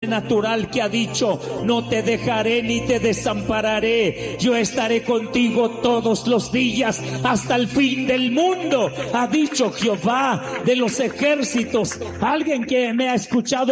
sobrenatural que ha dicho: no te dejaré ni te desampararé, yo estaré contigo todos los días hasta el fin del mundo, ha dicho Jehová de los ejércitos. Alguien que me ha escuchado